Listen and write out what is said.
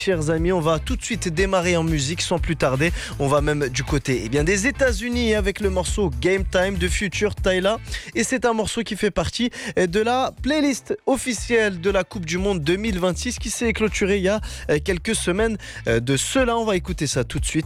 Chers amis, on va tout de suite démarrer en musique sans plus tarder. On va même du côté des États-Unis avec le morceau Game Time de Future Tyla. Et c'est un morceau qui fait partie de la playlist officielle de la Coupe du Monde 2026 qui s'est clôturée il y a quelques semaines de cela. On va écouter ça tout de suite.